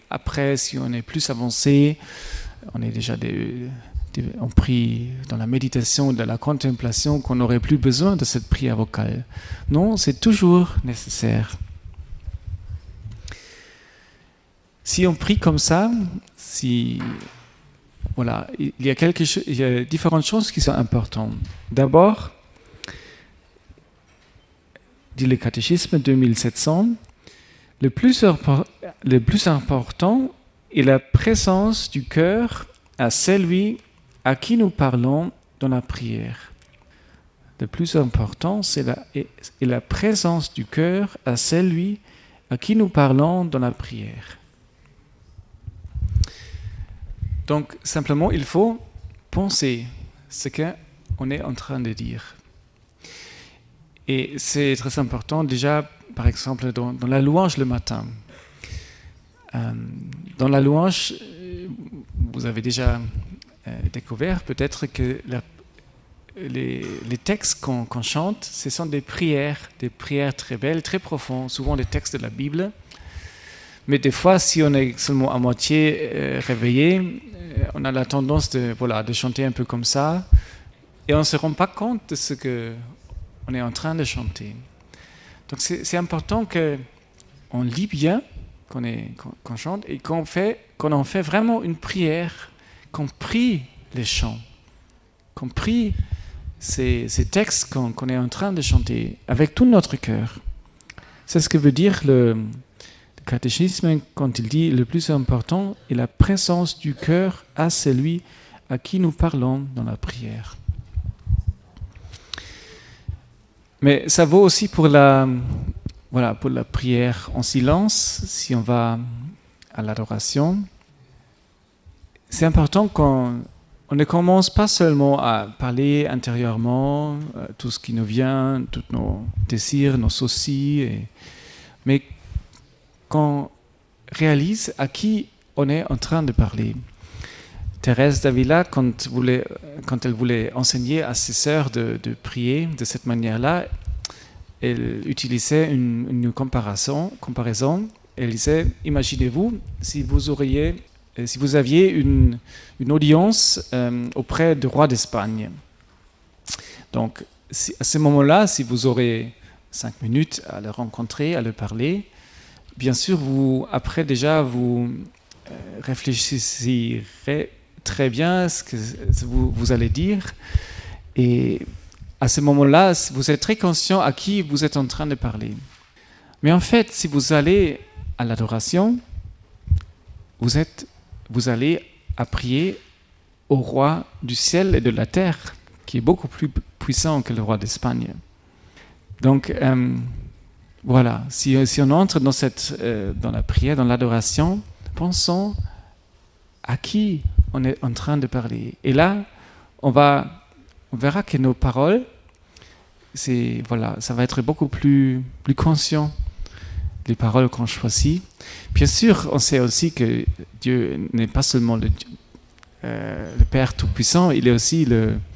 après, si on est plus avancé, on est déjà on prie dans la méditation, dans la contemplation, qu'on n'aurait plus besoin de cette prière vocale. Non, c'est toujours nécessaire. Si on prie comme ça, voilà, il y a différentes choses qui sont importantes. D'abord, dit le catéchisme 2700, le plus important est la présence du cœur à celui à qui nous parlons dans la prière. Le plus important est la présence du cœur à celui à qui nous parlons dans la prière. Donc, simplement, il faut penser ce qu'on est en train de dire. Et c'est très important, déjà, par exemple, dans la louange le matin. Dans la louange, vous avez déjà découvert peut-être que les textes qu'on chante, ce sont des prières très belles, très profondes, souvent des textes de la Bible. Mais des fois, si on est seulement à moitié réveillé, on a la tendance de chanter un peu comme ça, et on ne se rend pas compte de ce qu'on est en train de chanter. Donc c'est important qu'on lit bien, qu'on chante, et qu'on en fait vraiment une prière, qu'on prie les chants, qu'on prie ces textes qu'on est en train de chanter avec tout notre cœur. C'est ce que veut dire le catéchisme quand il dit le plus important est la présence du cœur à celui à qui nous parlons dans la prière. Mais ça vaut aussi pour la prière en silence, si on va à l'adoration. C'est important qu'on ne commence pas seulement à parler intérieurement, tout ce qui nous vient, tous nos désirs, nos soucis, mais qu'on réalise à qui on est en train de parler. Thérèse d'Avila, quand elle voulait enseigner à ses sœurs de prier de cette manière-là, elle utilisait une comparaison. Elle disait, imaginez-vous si vous aviez une audience auprès du roi d'Espagne. Donc, à ce moment-là, si vous aurez 5 minutes à le rencontrer, à le parler, bien sûr, vous réfléchirez très bien ce que vous allez dire. Et à ce moment-là, vous êtes très conscient à qui vous êtes en train de parler. Mais en fait, si vous allez à l'adoration, vous allez à prier au roi du ciel et de la terre, qui est beaucoup plus puissant que le roi d'Espagne. Donc, voilà, si on entre dans la prière, dans l'adoration, pensons à qui on est en train de parler. Et là, on verra que nos paroles, ça va être beaucoup plus conscient, les paroles qu'on choisit. Bien sûr, on sait aussi que Dieu n'est pas seulement le Père Tout-Puissant, il est aussi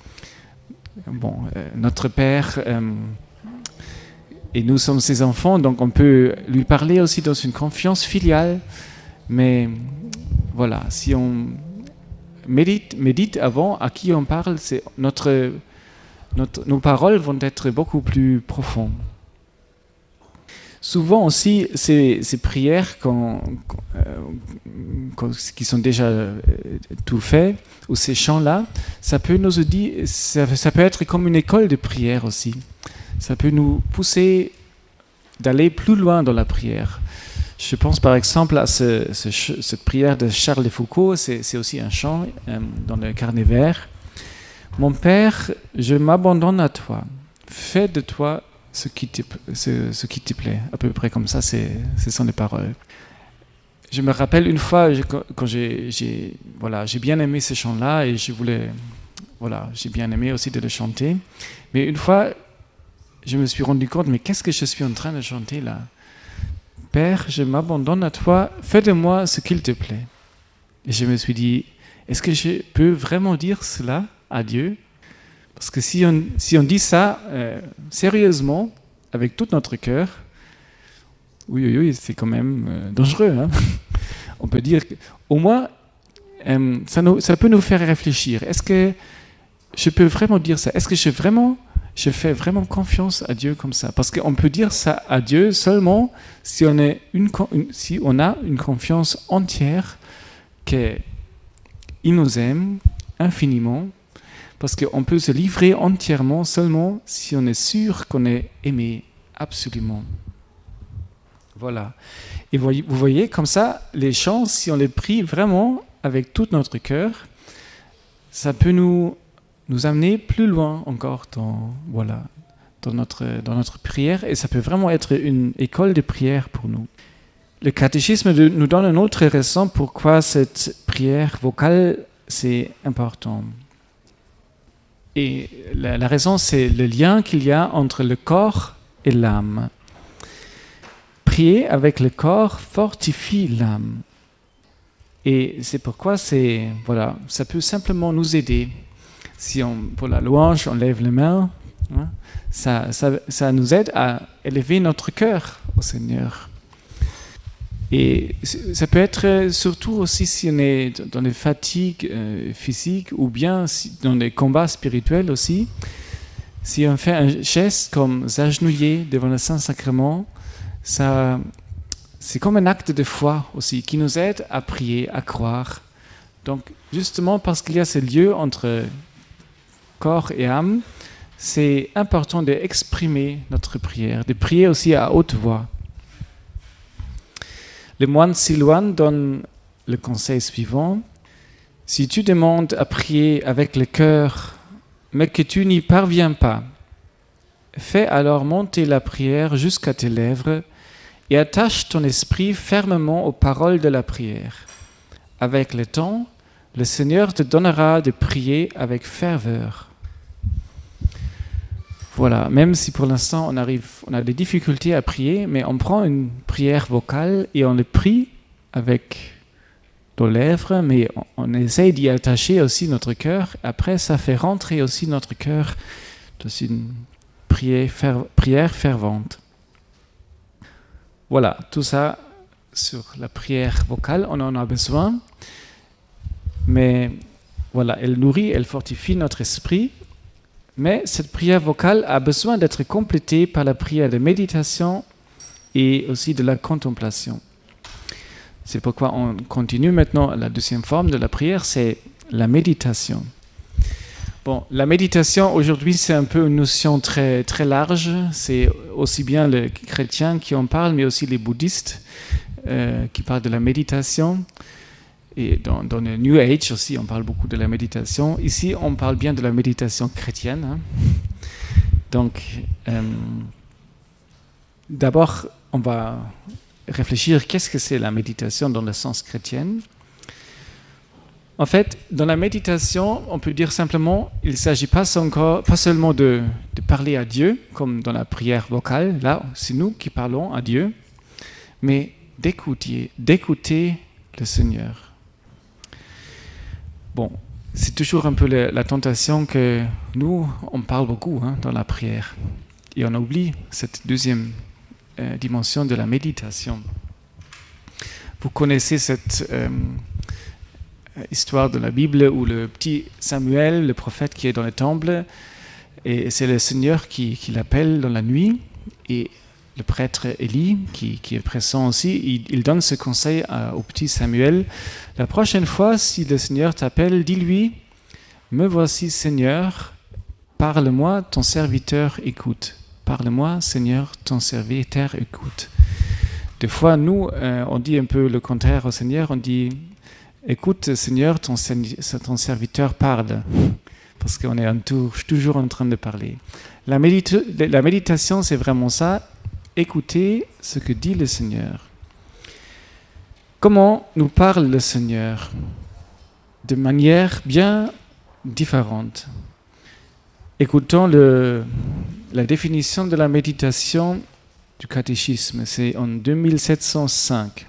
notre Père, et nous sommes ses enfants, donc on peut lui parler aussi dans une confiance filiale. Mais voilà, si on médite avant à qui on parle, nos paroles vont être beaucoup plus profondes. Souvent aussi, ces prières qui sont déjà tout faits, ou ces chants-là, ça peut être comme une école de prière aussi. Ça peut nous pousser d'aller plus loin dans la prière. Je pense par exemple à cette prière de Charles de Foucault, c'est aussi un chant dans le Carnet vert. Mon Père, je m'abandonne à toi. Fais de toi ce qui te plaît. À peu près comme ça, ce sont les paroles. Je me rappelle une fois, quand j'ai bien aimé ce chant-là et j'ai bien aimé aussi de le chanter. Mais une fois, je me suis rendu compte, mais qu'est-ce que je suis en train de chanter là ? Père, je m'abandonne à toi, fais de moi ce qu'il te plaît. Et je me suis dit, est-ce que je peux vraiment dire cela à Dieu ? Parce que si on dit ça sérieusement, avec tout notre cœur, oui, c'est quand même dangereux. Hein ? on peut dire qu'au moins, ça peut nous faire réfléchir. Est-ce que je peux vraiment dire ça? Est-ce que je fais vraiment confiance à Dieu comme ça? Parce qu'on peut dire ça à Dieu seulement si on a une confiance entière qu'il nous aime infiniment. Parce qu'on peut se livrer entièrement seulement si on est sûr qu'on est aimé absolument. Voilà. Et vous voyez, comme ça, les chants, si on les prie vraiment avec tout notre cœur, ça peut nous amener plus loin encore dans notre prière, et ça peut vraiment être une école de prière pour nous. Le catéchisme nous donne une autre raison pourquoi cette prière vocale, c'est important. Et la raison, c'est le lien qu'il y a entre le corps et l'âme. Prier avec le corps fortifie l'âme. Et c'est pourquoi ça peut simplement nous aider. Si pour la louange, on lève les mains, hein, ça nous aide à élever notre cœur au Seigneur. Et ça peut être surtout aussi si on est dans des fatigues physiques ou bien dans des combats spirituels aussi. Si on fait un geste comme s'agenouiller devant le Saint-Sacrement, c'est comme un acte de foi aussi qui nous aide à prier, à croire. Donc justement parce qu'il y a ce lieu entre corps et âme, c'est important d'exprimer notre prière, de prier aussi à haute voix. Le moine Silouan donne le conseil suivant: si tu demandes à prier avec le cœur, mais que tu n'y parviens pas, fais alors monter la prière jusqu'à tes lèvres et attache ton esprit fermement aux paroles de la prière. Avec le temps, le Seigneur te donnera de prier avec ferveur. Voilà, même si pour l'instant on a des difficultés à prier, mais on prend une prière vocale et on le prie avec nos lèvres, mais on essaye d'y attacher aussi notre cœur. Après, ça fait rentrer aussi notre cœur dans une prière fervente. Voilà, tout ça sur la prière vocale, on en a besoin, mais voilà, elle nourrit, elle fortifie notre esprit. Mais cette prière vocale a besoin d'être complétée par la prière de méditation et aussi de la contemplation. C'est pourquoi on continue maintenant. La deuxième forme de la prière, c'est la méditation. Bon, la méditation, aujourd'hui, c'est un peu une notion très, très large. C'est aussi bien les chrétiens qui en parlent, mais aussi les bouddhistes qui parlent de la méditation. Et dans le New Age aussi, on parle beaucoup de la méditation. Ici, on parle bien de la méditation chrétienne. Hein. Donc, d'abord, on va réfléchir qu'est-ce que c'est la méditation dans le sens chrétien. En fait, dans la méditation, on peut dire simplement, il ne s'agit pas seulement de parler à Dieu, comme dans la prière vocale, là, c'est nous qui parlons à Dieu, mais d'écouter le Seigneur. Bon, c'est toujours un peu la tentation que nous, on parle beaucoup dans la prière. Et on oublie cette deuxième dimension de la méditation. Vous connaissez cette histoire de la Bible où le petit Samuel, le prophète qui est dans le temple, et c'est le Seigneur qui l'appelle dans la nuit, et le prêtre Élie, qui est présent aussi, il donne ce conseil au petit Samuel: la prochaine fois, si le Seigneur t'appelle, dis-lui: me voici Seigneur, parle-moi, ton serviteur écoute. Parle-moi, Seigneur, ton serviteur écoute. Des fois, nous, on dit un peu le contraire au Seigneur, on dit: écoute, Seigneur, ton serviteur parle. Parce qu'on est toujours en train de parler. La méditation, c'est vraiment ça. Écoutez ce que dit le Seigneur. Comment nous parle le Seigneur? De manière bien différente. Écoutons la définition de la méditation du catéchisme. C'est en 2705.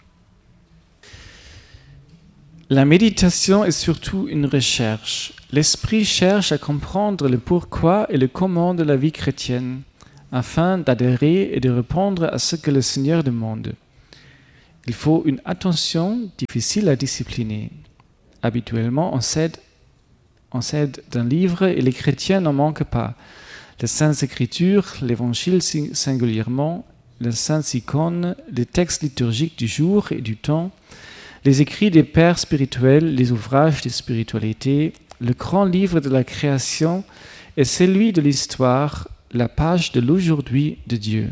La méditation est surtout une recherche. L'esprit cherche à comprendre le pourquoi et le comment de la vie chrétienne, afin d'adhérer et de répondre à ce que le Seigneur demande. Il faut une attention difficile à discipliner. Habituellement, on s'aide d'un livre et les chrétiens n'en manquent pas. Les Saintes Écritures, l'Évangile singulièrement, les Saintes Icônes, les textes liturgiques du jour et du temps, les écrits des pères spirituels, les ouvrages de spiritualité, le grand livre de la création et celui de l'histoire, la page de l'aujourd'hui de Dieu.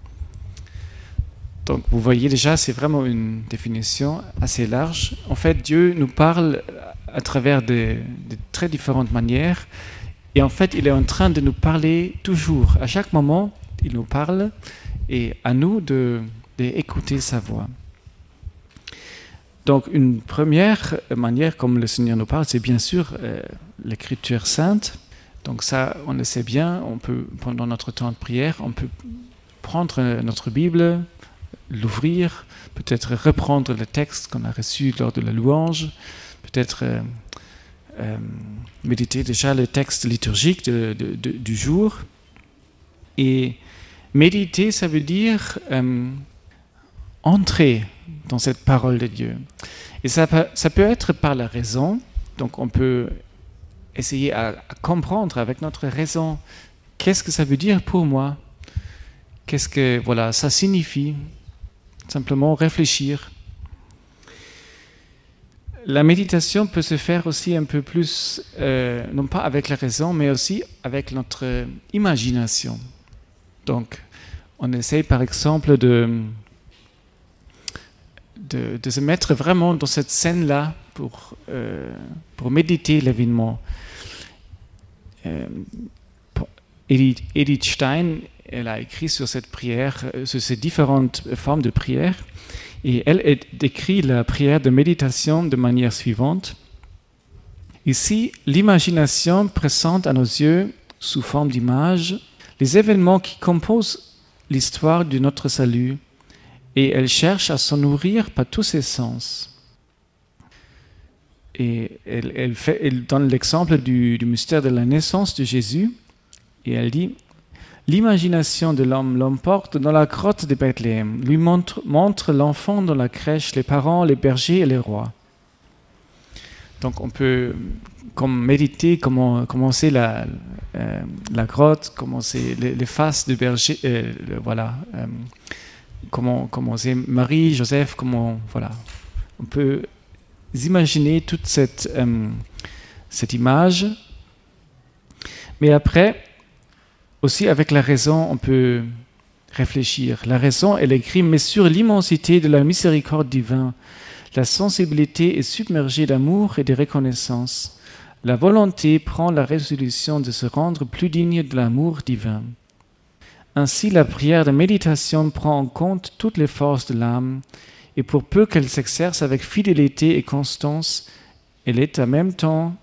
Donc vous voyez déjà, c'est vraiment une définition assez large. En fait, Dieu nous parle à travers de très différentes manières. Et en fait, il est en train de nous parler toujours. À chaque moment, il nous parle et à nous d'écouter sa voix. Donc une première manière, comme le Seigneur nous parle, c'est bien sûr l'Écriture sainte. Donc ça, on le sait bien, on peut, pendant notre temps de prière, on peut prendre notre Bible, l'ouvrir, peut-être reprendre le texte qu'on a reçu lors de la louange, peut-être méditer déjà le texte liturgique du jour. Et méditer, ça veut dire entrer dans cette parole de Dieu. Et ça peut être par la raison, donc on peut essayer à comprendre avec notre raison qu'est-ce que ça veut dire pour moi, qu'est-ce que ça signifie. Simplement réfléchir. La méditation peut se faire aussi un peu plus, non pas avec la raison, mais aussi avec notre imagination. Donc, on essaye par exemple de se mettre vraiment dans cette scène-là pour méditer l'événement. Edith Stein, elle a écrit sur cette prière, sur ces différentes formes de prière, et elle décrit la prière de méditation de manière suivante. Ici, l'imagination présente à nos yeux, sous forme d'images, les événements qui composent l'histoire de notre salut, et elle cherche à s'en nourrir par tous ses sens. Et elle donne l'exemple du mystère de la naissance de Jésus, et elle dit: l'imagination de l'homme l'emporte dans la grotte de Bethléem, lui montre l'enfant dans la crèche, les parents, les bergers et les rois. Donc on peut comme méditer, commencer la grotte, commencer les faces de berger, commencer Marie, Joseph, on peut imaginer toute cette image. Mais après, aussi, avec la raison, on peut réfléchir. La raison, elle écrit: mais sur l'immensité de la miséricorde divine, la sensibilité est submergée d'amour et de reconnaissance. La volonté prend la résolution de se rendre plus digne de l'amour divin. Ainsi, la prière de méditation prend en compte toutes les forces de l'âme, et pour peu qu'elle s'exerce avec fidélité et constance, elle est à même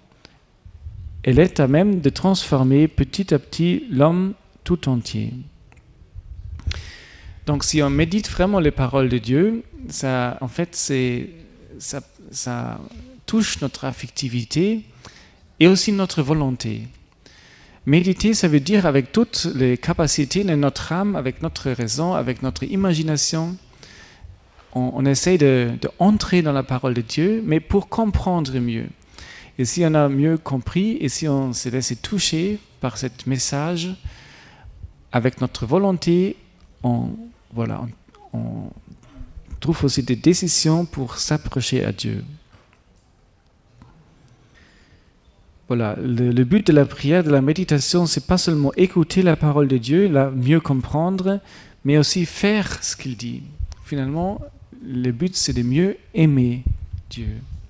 de transformer petit à petit l'homme tout entier. Donc si on médite vraiment les paroles de Dieu, ça touche notre affectivité et aussi notre volonté. Méditer, ça veut dire avec toutes les capacités de notre âme, avec notre raison, avec notre imagination, on essaie d'entrer dans la parole de Dieu, mais pour comprendre mieux. Et si on a mieux compris, et si on s'est laissé toucher par ce message, avec notre volonté, on trouve aussi des décisions pour s'approcher à Dieu. Voilà, le but de la prière, de la méditation, c'est pas seulement écouter la parole de Dieu, la mieux comprendre, mais aussi faire ce qu'il dit. Finalement, le but, c'est de mieux aimer Dieu.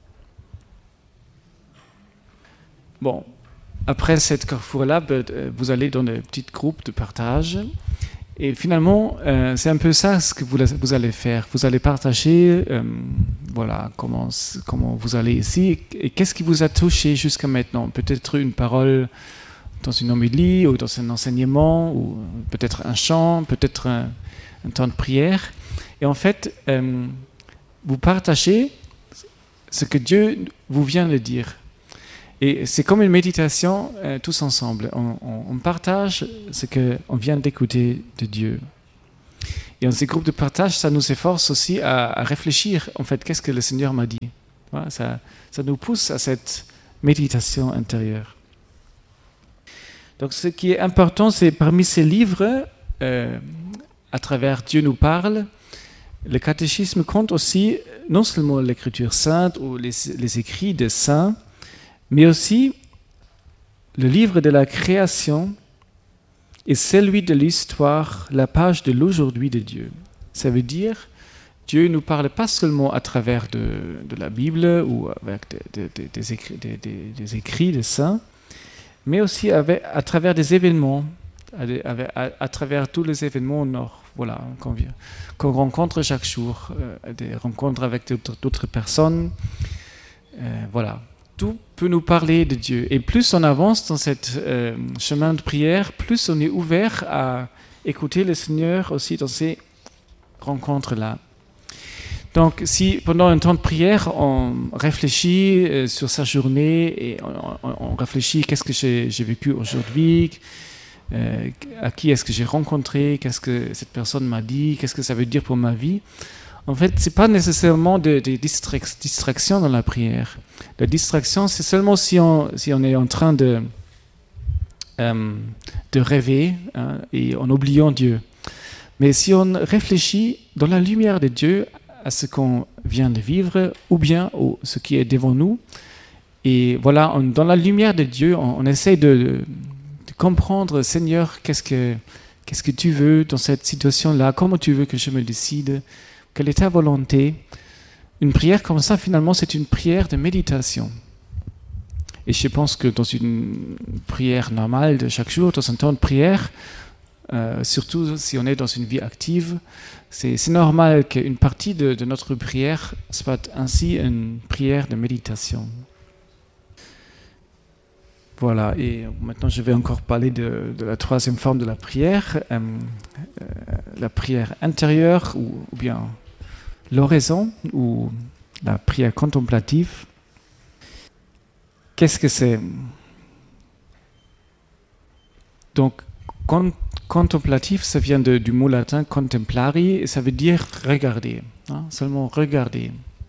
Bon, après cette carrefour-là, vous allez dans des petits groupes de partage. Et finalement, c'est un peu ça ce que vous allez faire. Vous allez partager comment vous allez ici et qu'est-ce qui vous a touché jusqu'à maintenant. Peut-être une parole dans une homélie ou dans un enseignement, ou peut-être un chant, peut-être un temps de prière. Et en fait, vous partagez ce que Dieu vous vient de dire. Et c'est comme une méditation tous ensemble. On partage ce qu'on vient d'écouter de Dieu. Et dans ces groupes de partage, ça nous efforce aussi à réfléchir, en fait, qu'est-ce que le Seigneur m'a dit. Voilà, ça nous pousse à cette méditation intérieure. Donc ce qui est important, c'est parmi ces livres, à travers Dieu nous parle, le catéchisme compte aussi non seulement l'écriture sainte ou les écrits des saints, mais aussi le livre de la création et celui de l'histoire, la page de l'aujourd'hui de Dieu. Ça veut dire, Dieu ne nous parle pas seulement à travers de la Bible ou avec des écrits des saints, mais aussi à travers des événements, à travers tous les événements voilà, qu'on rencontre chaque jour, des rencontres avec d'autres personnes. Voilà. Tout peut nous parler de Dieu. Et plus on avance dans ce chemin de prière, plus on est ouvert à écouter le Seigneur aussi dans ces rencontres-là. Donc, si pendant un temps de prière, on réfléchit sur sa journée et on réfléchit qu'est-ce que j'ai vécu aujourd'hui, à qui est-ce que j'ai rencontré, qu'est-ce que cette personne m'a dit, qu'est-ce que ça veut dire pour ma vie. En fait, ce n'est pas nécessairement des distractions dans la prière. La distraction, c'est seulement si on est en train de rêver et en oubliant Dieu. Mais si on réfléchit dans la lumière de Dieu à ce qu'on vient de vivre ou bien ce qui est devant nous, et voilà, dans la lumière de Dieu, on essaie de comprendre, Seigneur, qu'est-ce que tu veux dans cette situation-là, comment tu veux que je me décide, quelle est ta volonté. Une prière comme ça, finalement, c'est une prière de méditation. Et je pense que dans une prière normale de chaque jour, dans un temps de prière, surtout si on est dans une vie active, c'est normal qu'une partie de notre prière soit ainsi une prière de méditation. Voilà, et maintenant je vais encore parler de la troisième forme de la prière, la prière intérieure ou bien l'oraison ou la prière contemplative. Qu'est-ce que c'est? Donc, contemplatif, ça vient du mot latin contemplari, et ça veut dire regarder, seulement regarder.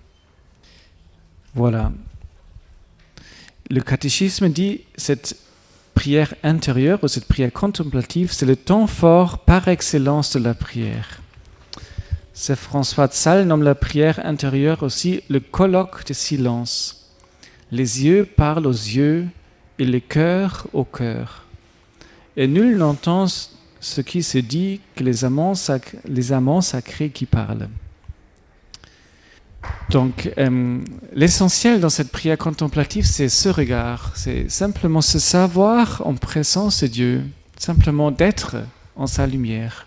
Voilà. Le catéchisme dit cette prière intérieure ou cette prière contemplative, c'est le temps fort par excellence de la prière. Saint François de Sales nomme la prière intérieure aussi le colloque de silence. Les yeux parlent aux yeux et le cœur au cœur. Et nul n'entend ce qui se dit que les amants sacrés qui parlent. Donc, l'essentiel dans cette prière contemplative, c'est ce regard, c'est simplement se savoir en présence de Dieu, simplement d'être en sa lumière.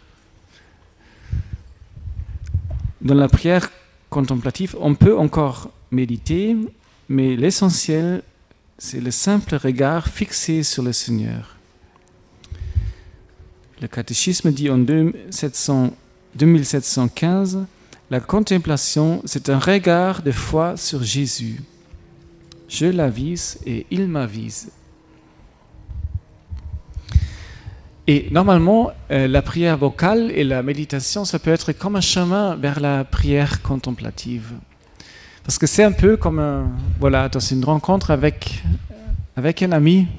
Dans la prière contemplative, on peut encore méditer, mais l'essentiel, c'est le simple regard fixé sur le Seigneur. Le catéchisme dit en 2715, la contemplation, c'est un regard de foi sur Jésus. Je l'avise et il m'avise. Et normalement, la prière vocale et la méditation, ça peut être comme un chemin vers la prière contemplative. Parce que c'est un peu comme dans une rencontre avec un ami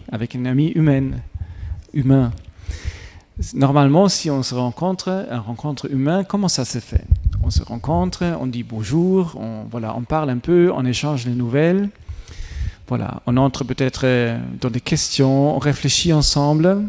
humain. Normalement, si on se rencontre, une rencontre humaine, comment ça se fait? On se rencontre, on dit bonjour, on parle un peu, on échange les nouvelles. Voilà, on entre peut-être dans des questions, on réfléchit ensemble.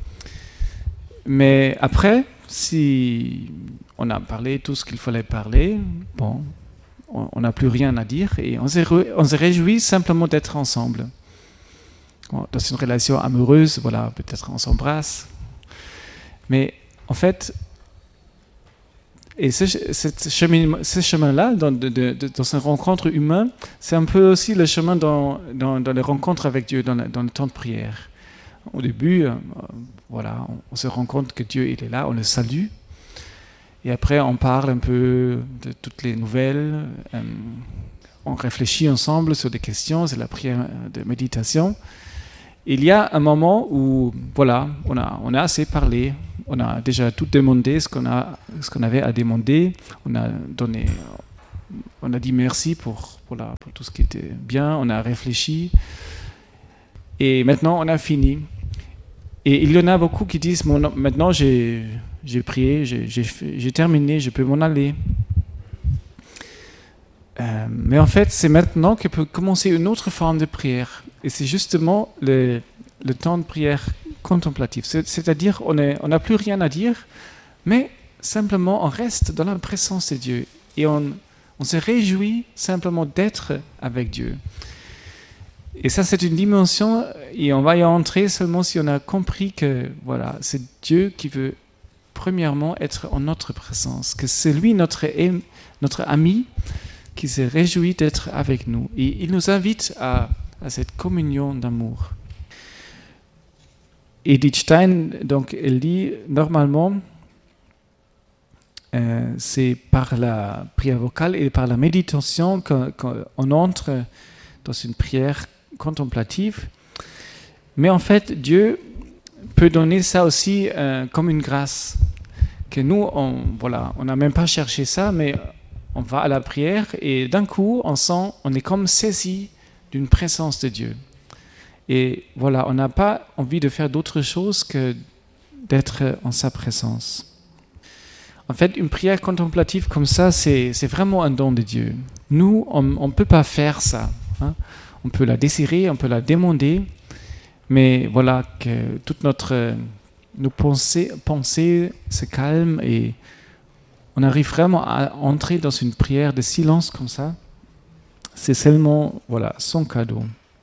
Mais après, si on a parlé tout ce qu'il fallait parler, on n'a plus rien à dire et on se réjouit simplement d'être ensemble. Dans une relation amoureuse, peut-être on s'embrasse. Mais en fait, et ce chemin-là, dans une rencontre humaine, c'est un peu aussi le chemin dans les rencontres avec Dieu, dans le temps de prière. Au début, on se rend compte que Dieu il est là, on le salue. Et après, on parle un peu de toutes les nouvelles. On réfléchit ensemble sur des questions, c'est la prière de méditation. Il y a un moment où, voilà, on a assez parlé, on a déjà tout demandé, ce qu'on avait à demander, on a dit merci pour tout ce qui était bien, on a réfléchi, et maintenant on a fini. Et il y en a beaucoup qui disent, bon, maintenant j'ai prié, j'ai terminé, je peux m'en aller. Mais en fait, c'est maintenant que peut commencer une autre forme de prière. Et c'est justement le temps de prière contemplative. C'est-à-dire, on n'a plus rien à dire, mais simplement on reste dans la présence de Dieu. Et on se réjouit simplement d'être avec Dieu. Et ça, c'est une dimension, et on va y entrer seulement si on a compris que voilà, c'est Dieu qui veut premièrement être en notre présence, que c'est lui notre ami qui se réjouit d'être avec nous. Et il nous invite à cette communion d'amour. Edith Stein, donc, elle dit, normalement, c'est par la prière vocale et par la méditation qu'on entre dans une prière contemplative. Mais en fait, Dieu peut donner ça aussi comme une grâce. Que nous, on n'a même pas cherché ça, mais on va à la prière et d'un coup, on est comme saisi d'une présence de Dieu. Et voilà, on n'a pas envie de faire d'autre chose que d'être en sa présence. En fait, une prière contemplative comme ça, c'est vraiment un don de Dieu. Nous, on ne peut pas faire ça. Hein. On peut la désirer, on peut la demander, mais voilà, que toute nos pensées se calment et on arrive vraiment à entrer dans une prière de silence comme ça. C'est seulement, voilà, son cadeau.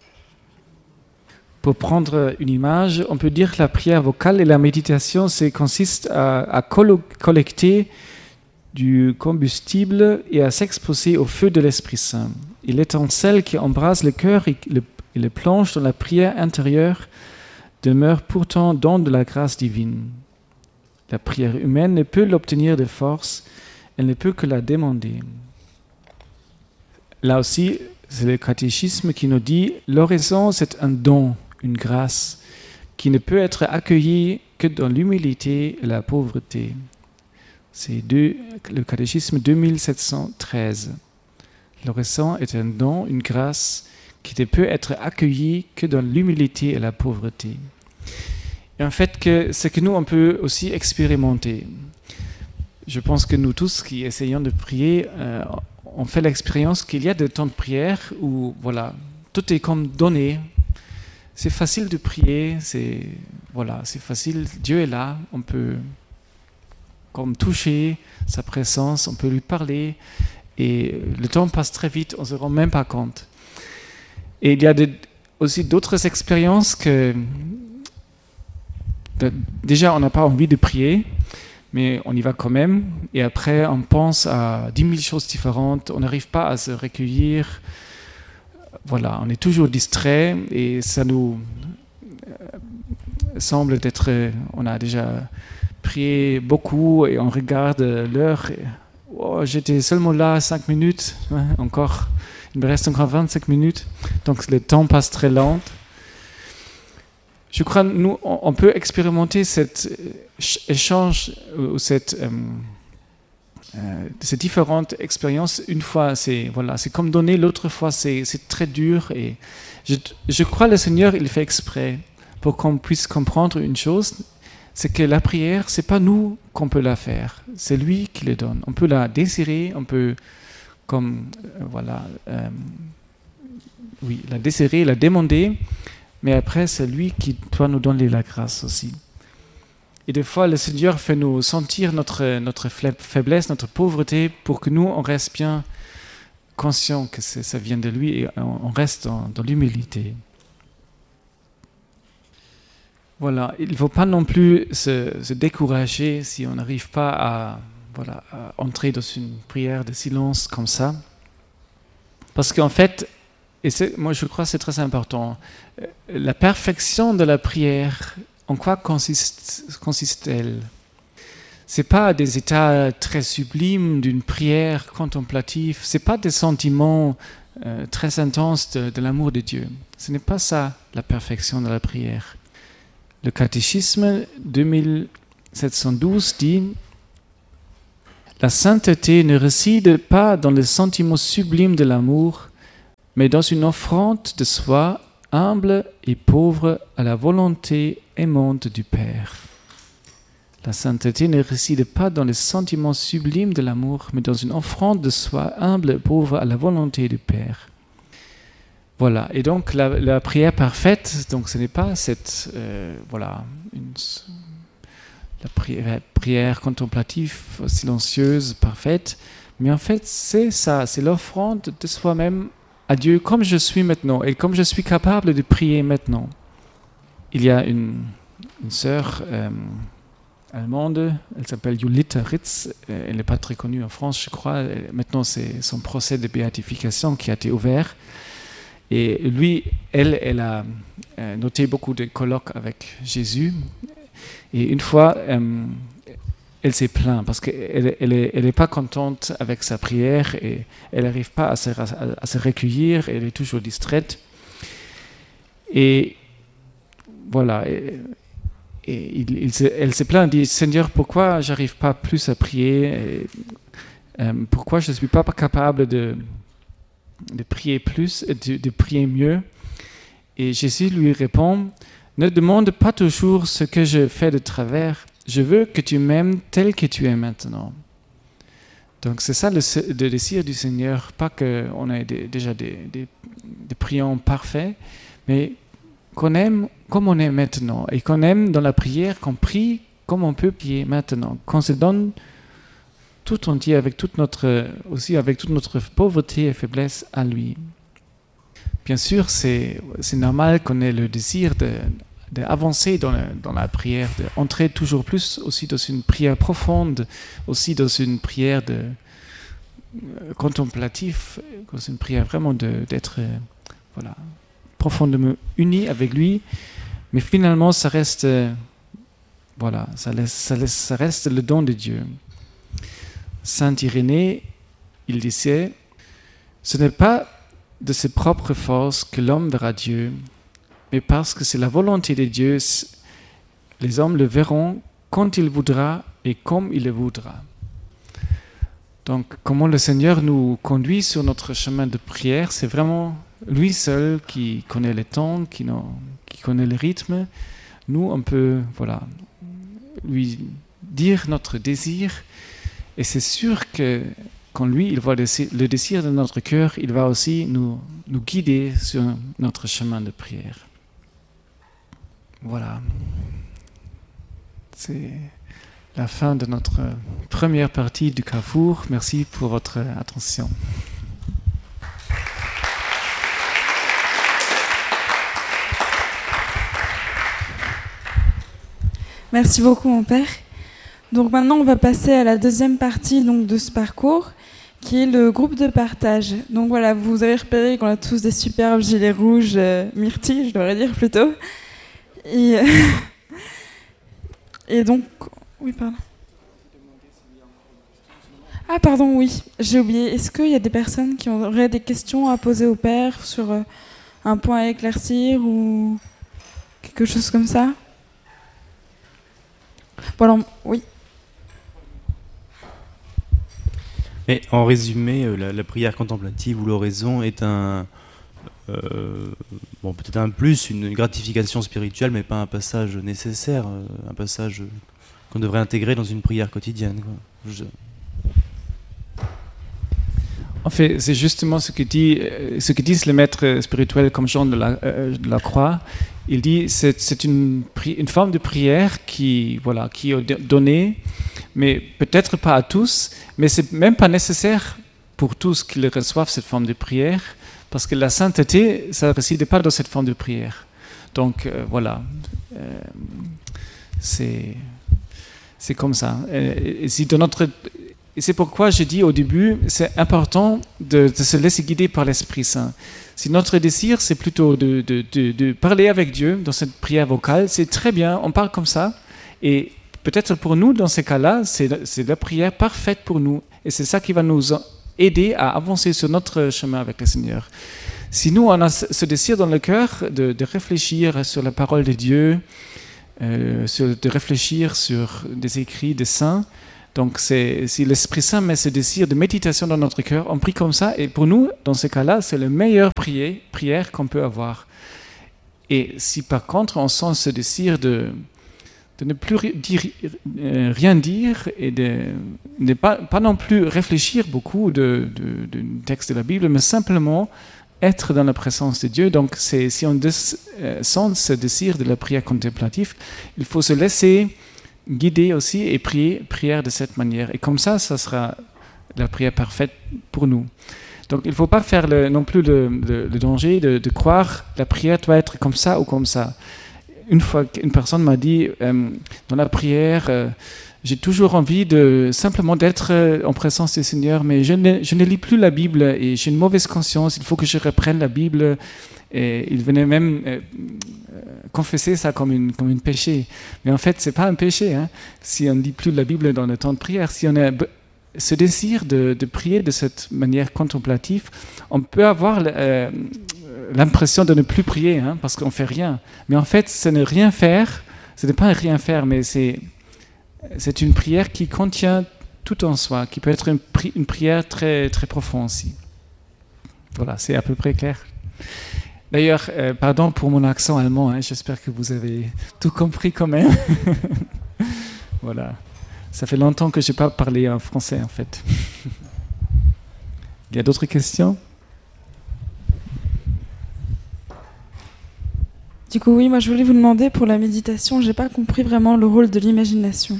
Pour prendre une image, on peut dire que la prière vocale et la méditation, consiste à collecter du combustible et à s'exposer au feu de l'Esprit Saint. Et l'étincelle qui embrase le cœur et le plonge dans la prière intérieure demeure pourtant don de la grâce divine. La prière humaine ne peut l'obtenir de force, elle ne peut que la demander. Là aussi, c'est le catéchisme qui nous dit « l'oraison, c'est un don, une grâce, qui ne peut être accueillie que dans l'humilité et la pauvreté. » C'est le catéchisme 2713. L'oraison est un don, une grâce, qui ne peut être accueillie que dans l'humilité et la pauvreté. Et en fait, c'est que nous, on peut aussi expérimenter. Je pense que nous tous qui essayons de prier, on fait l'expérience qu'il y a des temps de prière où voilà, tout est comme donné. C'est facile de prier, c'est facile, Dieu est là, on peut comme toucher sa présence, on peut lui parler, et le temps passe très vite, on ne se rend même pas compte. Et il y a aussi d'autres expériences que déjà on n'a pas envie de prier, mais on y va quand même, et après on pense à 10 000 choses différentes, on n'arrive pas à se recueillir, voilà, on est toujours distrait, et ça nous semble on a déjà prié beaucoup, et on regarde l'heure, et, j'étais seulement là 5 minutes, encore, il me reste encore 25 minutes, donc le temps passe très lent. Je crois nous, on peut expérimenter cet échange ou ces différentes expériences. Une fois, c'est comme donner, l'autre fois, c'est très dur. Et je crois que le Seigneur, il fait exprès pour qu'on puisse comprendre une chose, c'est que la prière, c'est pas nous qu'on peut la faire, c'est lui qui le donne. On peut la désirer, on peut la désirer, la demander, mais après, c'est lui qui doit nous donner la grâce aussi. Et des fois, le Seigneur fait nous sentir notre faiblesse, notre pauvreté, pour que nous, on reste bien conscients que ça vient de lui et on reste dans l'humilité. Voilà, il ne faut pas non plus se décourager si on n'arrive pas à entrer dans une prière de silence comme ça. Parce qu'en fait, moi je crois que c'est très important, la perfection de la prière, en quoi consiste-t-elle ? Ce n'est pas des états très sublimes d'une prière contemplative, ce n'est pas des sentiments très intense de l'amour de Dieu. Ce n'est pas ça la perfection de la prière. Le catéchisme 2712 dit « La sainteté ne réside pas dans le sentiment sublime de l'amour, mais dans une offrande de soi humble et pauvre à la volonté aimante du Père. » La sainteté ne réside pas dans le sentiment sublime de l'amour, mais dans une offrande de soi humble et pauvre à la volonté du Père. Voilà, et donc la prière parfaite, donc ce n'est pas cette, la prière contemplative, silencieuse, parfaite, mais en fait c'est ça, c'est l'offrande de soi-même à Dieu comme je suis maintenant et comme je suis capable de prier maintenant. Il y a une sœur allemande, elle s'appelle Julita Ritz, elle n'est pas très connue en France je crois, maintenant c'est son procès de béatification qui a été ouvert. Et elle a noté beaucoup de colloques avec Jésus. Et une fois, elle s'est plainte parce qu'elle n'est pas contente avec sa prière et elle n'arrive pas à se recueillir, elle est toujours distraite. Et voilà. Elle se plaint, elle dit « Seigneur, pourquoi je n'arrive pas plus à prier ? Pourquoi je ne suis pas capable de prier plus, de prier mieux ?» Et Jésus lui répond « Ne demande pas toujours ce que je fais de travers, je veux que tu m'aimes tel que tu es maintenant. » Donc c'est ça le désir du Seigneur, pas qu'on ait déjà des priants parfaits, mais qu'on aime comme on est maintenant, et qu'on aime dans la prière, qu'on prie comme on peut prier maintenant, qu'on se donne tout entier avec toute notre pauvreté et faiblesse à lui. Bien sûr, c'est normal qu'on ait le désir d'avancer dans la prière, d'entrer toujours plus aussi dans une prière profonde, aussi dans une prière contemplative, dans une prière vraiment d'être profondément uni avec lui. Mais finalement, ça reste, ça reste le don de Dieu. Saint Irénée, il disait « Ce n'est pas de ses propres forces que l'homme verra Dieu, mais parce que c'est la volonté de Dieu, les hommes le verront quand il voudra et comme il le voudra. » Donc, comment le Seigneur nous conduit sur notre chemin de prière, c'est vraiment lui seul qui connaît le temps, qui connaît le rythme. Nous, on peut lui dire notre désir. Et c'est sûr que quand lui, il voit le désir de notre cœur, il va aussi nous guider sur notre chemin de prière. Voilà. C'est la fin de notre première partie du Carrefour. Merci pour votre attention. Merci beaucoup, mon père. Donc maintenant, on va passer à la deuxième partie de ce parcours, qui est le groupe de partage. Donc voilà, vous avez repéré qu'on a tous des superbes gilets rouges, myrtilles, je devrais dire plutôt. Et donc... Oui, pardon. Ah, pardon, oui, j'ai oublié. Est-ce qu'il y a des personnes qui auraient des questions à poser au père sur un point à éclaircir ou quelque chose comme ça ? Bon, alors, oui. Et en résumé, la prière contemplative ou l'oraison est peut-être un plus, une gratification spirituelle, mais pas un passage nécessaire, un passage qu'on devrait intégrer dans une prière quotidienne, quoi. En fait, c'est justement ce que disent les maîtres spirituels comme Jean de la Croix. Il dit c'est une forme de prière qui est donnée, mais peut-être pas à tous, mais c'est même pas nécessaire pour tous qu'ils reçoivent cette forme de prière, parce que la sainteté, ça ne réside pas dans cette forme de prière. Donc c'est comme ça. Et c'est pourquoi je dis au début, c'est important de se laisser guider par l'Esprit Saint. Si notre désir, c'est plutôt de parler avec Dieu dans cette prière vocale, c'est très bien, on parle comme ça. Et peut-être pour nous, dans ces cas-là, c'est la prière parfaite pour nous. Et c'est ça qui va nous aider à avancer sur notre chemin avec le Seigneur. Si nous, on a ce désir dans le cœur de réfléchir sur la parole de Dieu, de réfléchir sur des écrits des saints, donc si l'Esprit Saint met ce désir de méditation dans notre cœur, on prie comme ça, et pour nous, dans ce cas-là, c'est la meilleure prière qu'on peut avoir. Et si par contre on sent ce désir de ne plus rien dire et de ne pas non plus réfléchir beaucoup du texte de la Bible, mais simplement être dans la présence de Dieu. Donc si on sent ce désir de la prière contemplative, il faut se laisser guider aussi et prière de cette manière. Et comme ça sera la prière parfaite pour nous. Donc il ne faut pas faire non plus le danger de croire la prière doit être comme ça ou comme ça. Une fois qu'une personne m'a dit, dans la prière, j'ai toujours envie simplement d'être en présence du Seigneur, mais je ne lis plus la Bible et j'ai une mauvaise conscience, il faut que je reprenne la Bible. Et il venait même confesser ça comme une péché. Mais en fait, ce n'est pas un péché, hein, si on ne lit plus la Bible dans le temps de prière. Si on a ce désir de prier de cette manière contemplative, on peut avoir l'impression de ne plus prier, hein, parce qu'on ne fait rien. Mais en fait, ce n'est rien faire, ce n'est pas un rien faire, mais c'est une prière qui contient tout en soi, qui peut être une prière très, très profonde aussi. Voilà, c'est à peu près clair. D'ailleurs, pardon pour mon accent allemand, hein, j'espère que vous avez tout compris quand même. Voilà. Ça fait longtemps que je n'ai pas parlé en français, en fait. Il y a d'autres questions ? Du coup, oui, moi je voulais vous demander pour la méditation, je n'ai pas compris vraiment le rôle de l'imagination.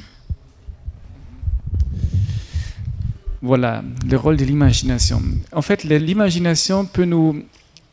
Voilà, le rôle de l'imagination. En fait, l'imagination peut nous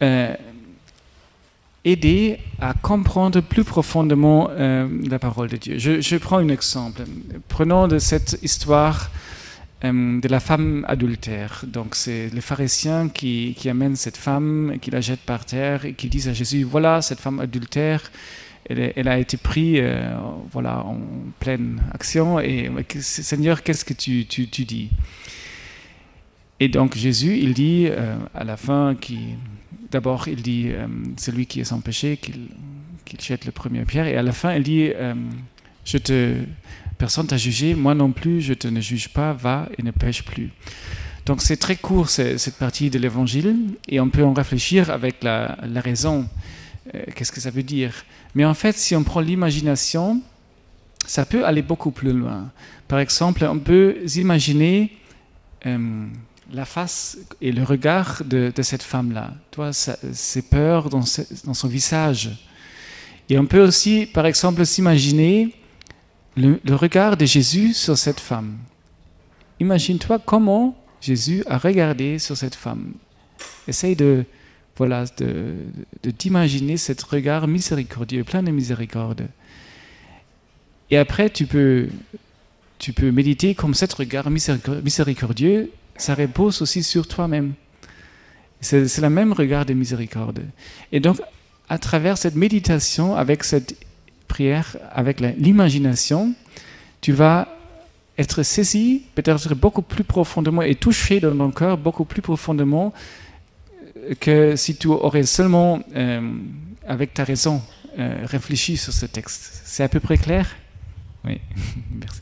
aider à comprendre plus profondément la parole de Dieu. Je prends un exemple. Prenons de cette histoire de la femme adultère. Donc c'est les pharisiens qui amènent cette femme, qui la jettent par terre et qui disent à Jésus, voilà, cette femme adultère, elle a été prise en pleine action, et Seigneur, qu'est-ce que tu dis ? Et donc Jésus, il dit à la fin, d'abord il dit, celui qui est sans péché, qu'il jette le premier pierre, et à la fin il dit, personne t'a jugé, moi non plus, je ne juge pas, va et ne pêche plus. Donc c'est très court cette partie de l'évangile, et on peut en réfléchir avec la raison, qu'est-ce que ça veut dire. Mais en fait, si on prend l'imagination, ça peut aller beaucoup plus loin. Par exemple, on peut imaginer la face et le regard de cette femme-là, ses peurs dans son visage. Et on peut aussi, par exemple, s'imaginer le regard de Jésus sur cette femme. Imagine-toi comment Jésus a regardé sur cette femme. Essaye d'imaginer cet regard miséricordieux, plein de miséricorde. Et après, tu peux méditer comme cet regard miséricordieux, ça repose aussi sur toi-même. C'est le même regard de miséricorde. Et donc, à travers cette méditation, avec cette prière, avec l'imagination, tu vas être saisi, peut-être beaucoup plus profondément et touché dans ton cœur beaucoup plus profondément que si tu aurais seulement, avec ta raison, réfléchi sur ce texte. C'est à peu près clair ? Oui, merci.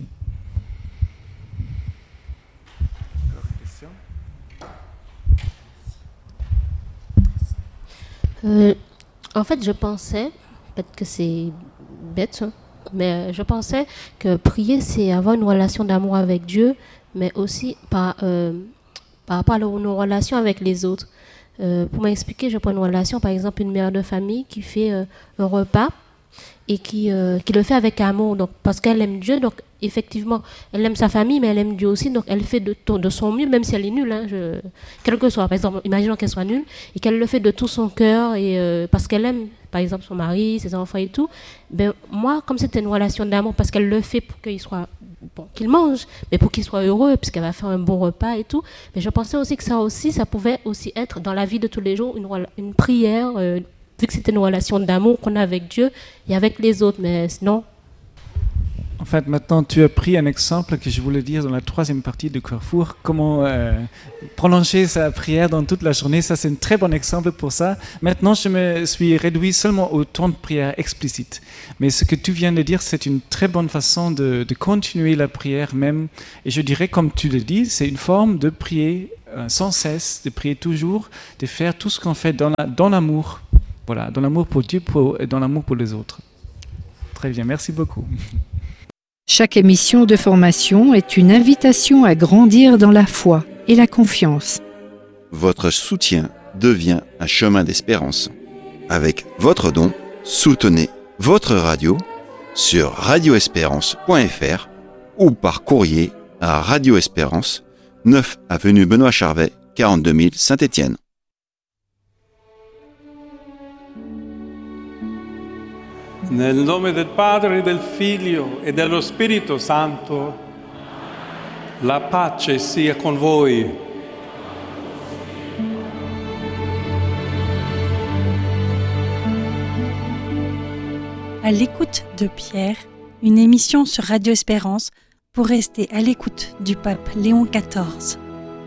En fait, je pensais, peut-être que c'est bête, hein, mais je pensais que prier, c'est avoir une relation d'amour avec Dieu, mais aussi par rapport à nos relations avec les autres. Pour m'expliquer, je prends une relation, par exemple, une mère de famille qui fait un repas et qui le fait avec amour, donc, parce qu'elle aime Dieu, donc effectivement, elle aime sa famille, mais elle aime Dieu aussi, donc elle fait de son mieux, même si elle est nulle, hein, quel que soit, par exemple, imaginons qu'elle soit nulle, et qu'elle le fait de tout son cœur, et parce qu'elle aime, par exemple, son mari, ses enfants et tout, ben, moi, comme c'était une relation d'amour, parce qu'elle le fait pour qu'il mange, mais pour qu'il soit heureux, puisqu'elle va faire un bon repas et tout, mais je pensais aussi que ça pouvait aussi être, dans la vie de tous les jours, une prière, vu que c'était une relation d'amour qu'on a avec Dieu et avec les autres, mais sinon... En fait, maintenant, tu as pris un exemple que je voulais dire dans la troisième partie de Carrefour, comment prolonger sa prière dans toute la journée. Ça, c'est un très bon exemple pour ça. Maintenant, je me suis réduit seulement au temps de prière explicite. Mais ce que tu viens de dire, c'est une très bonne façon de continuer la prière même. Et je dirais, comme tu le dis, c'est une forme de prier sans cesse, de prier toujours, de faire tout ce qu'on fait dans l'amour. Voilà, dans l'amour pour Dieu et dans l'amour pour les autres. Très bien, merci beaucoup. Chaque émission de formation est une invitation à grandir dans la foi et la confiance. Votre soutien devient un chemin d'espérance. Avec votre don, soutenez votre radio sur radioespérance.fr ou par courrier à Radio Espérance, 9 avenue Benoît Charvet, 42 000 Saint-Étienne. Nel nome del Padre, del Figlio e dello Spirito Santo, la pace sia con voi. À l'écoute de Pierre, une émission sur Radio Espérance pour rester à l'écoute du pape Léon XIV.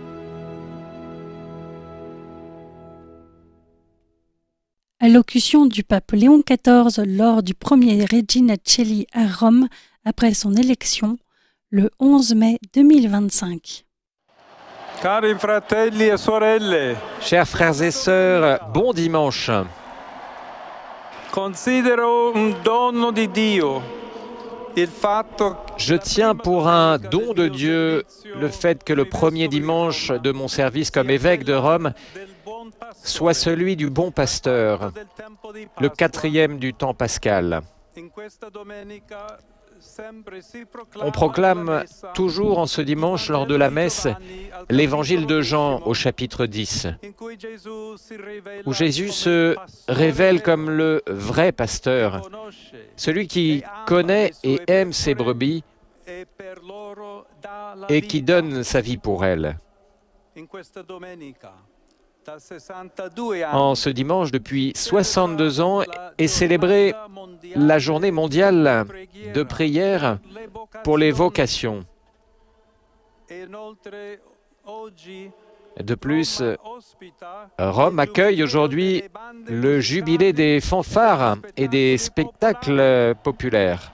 Allocution du pape Léon XIV lors du premier Regina Coeli à Rome après son élection, le 11 mai 2025. Cari fratelli e sorelle, Chers frères et sœurs, bon dimanche. considero un dono di Dio il fatto Je tiens pour un don de Dieu le fait que le premier dimanche de mon service comme évêque de Rome soit celui du bon pasteur, le 4e du temps pascal. On proclame toujours en ce dimanche lors de la messe l'évangile de Jean au chapitre 10, où Jésus se révèle comme le vrai pasteur, celui qui connaît et aime ses brebis et qui donne sa vie pour elles. En ce dimanche, depuis 62 ans, est célébrée la journée mondiale de prière pour les vocations. De plus, Rome accueille aujourd'hui le jubilé des fanfares et des spectacles populaires.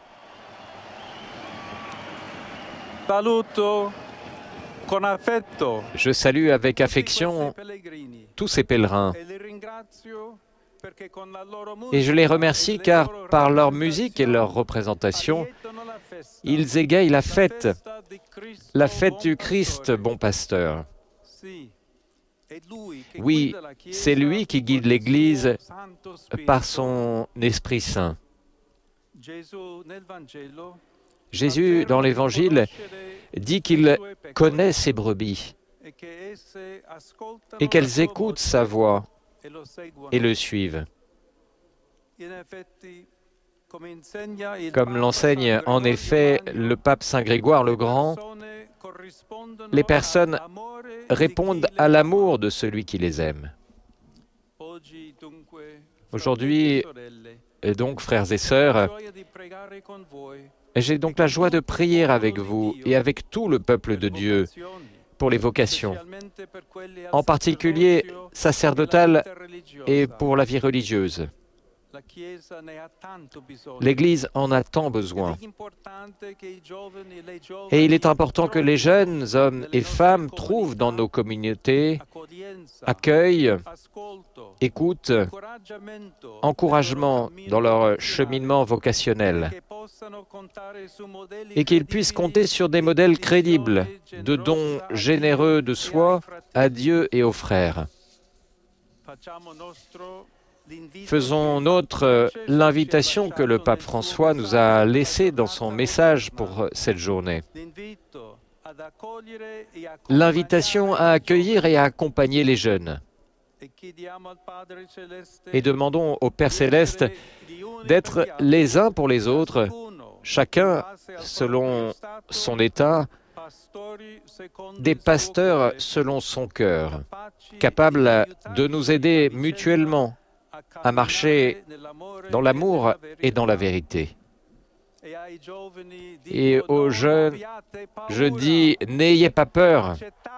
Je salue avec affection tous ces pèlerins et je les remercie car par leur musique et leur représentation, ils égayent la fête du Christ bon pasteur. Oui, c'est lui qui guide l'Église par son Esprit Saint. Jésus, dans l'Évangile, dit qu'il connaît ses brebis et qu'elles écoutent sa voix et le suivent. Comme l'enseigne en effet le pape Saint Grégoire le Grand, les personnes répondent à l'amour de celui qui les aime. Aujourd'hui, donc, frères et sœurs, j'ai donc la joie de prier avec vous et avec tout le peuple de Dieu pour les vocations, en particulier sacerdotales et pour la vie religieuse. L'Église en a tant besoin. Et il est important que les jeunes hommes et femmes trouvent dans nos communautés accueil, écoute, encouragement dans leur cheminement vocationnel et qu'ils puissent compter sur des modèles crédibles de dons généreux de soi à Dieu et aux frères. Faisons nôtre l'invitation que le pape François nous a laissée dans son message pour cette journée. L'invitation à accueillir et à accompagner les jeunes. Et demandons au Père Céleste d'être les uns pour les autres, chacun selon son état, des pasteurs selon son cœur, capables de nous aider mutuellement à marcher dans l'amour et dans la vérité. Et aux jeunes, je dis, n'ayez pas peur.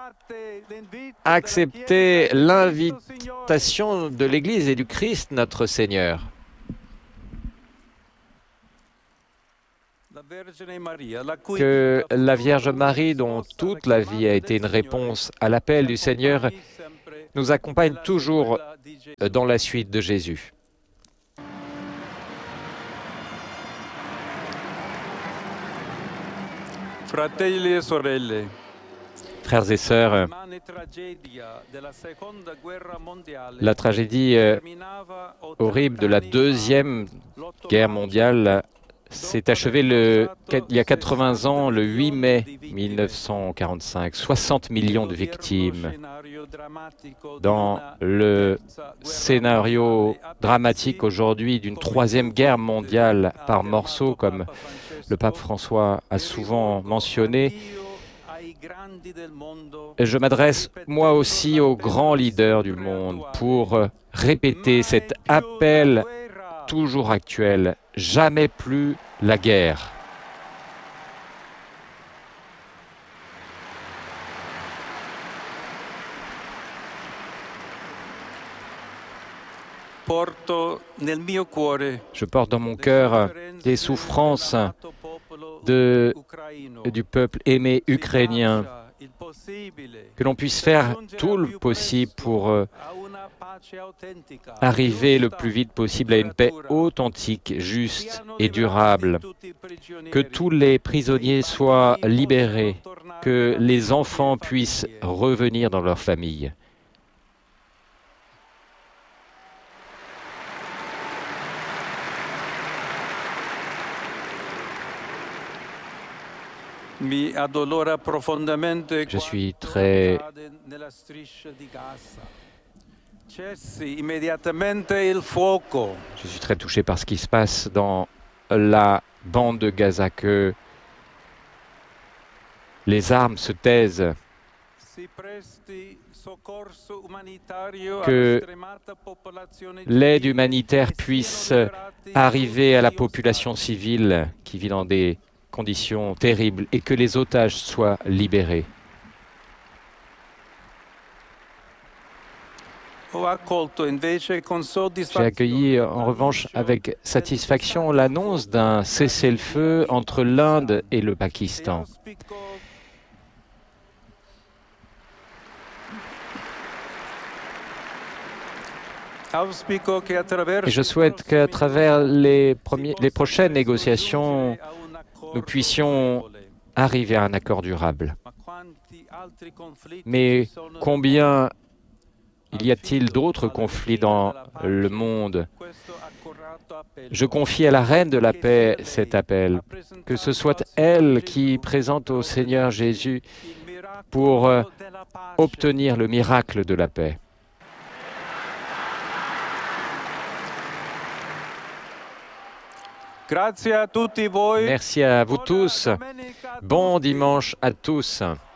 Acceptez l'invitation de l'Église et du Christ, notre Seigneur. Que la Vierge Marie, dont toute la vie a été une réponse à l'appel du Seigneur, nous accompagne toujours dans la suite de Jésus. Fratelli e sorelle, Frères et sœurs, la tragédie horrible de la Deuxième Guerre mondiale s'est achevée il y a 80 ans, le 8 mai 1945. 60 millions de victimes. Dans le scénario dramatique aujourd'hui d'une Troisième Guerre mondiale par morceaux, comme le pape François a souvent mentionné, je m'adresse moi aussi aux grands leaders du monde pour répéter cet appel toujours actuel, jamais plus la guerre. Je porte dans mon cœur les souffrances du peuple aimé ukrainien, que l'on puisse faire tout le possible pour arriver le plus vite possible à une paix authentique, juste et durable, que tous les prisonniers soient libérés, que les enfants puissent revenir dans leur famille. Je suis très touché par ce qui se passe dans la bande de Gaza, que les armes se taisent, que l'aide humanitaire puisse arriver à la population civile qui vit dans des conditions terribles et que les otages soient libérés. J'ai accueilli en revanche avec satisfaction l'annonce d'un cessez-le-feu entre l'Inde et le Pakistan. Et je souhaite qu'à travers les prochaines négociations, nous puissions arriver à un accord durable. Mais combien y a-t-il d'autres conflits dans le monde? Je confie à la Reine de la Paix cet appel, que ce soit elle qui présente au Seigneur Jésus pour obtenir le miracle de la paix. Merci à vous tous. Bon dimanche à tous.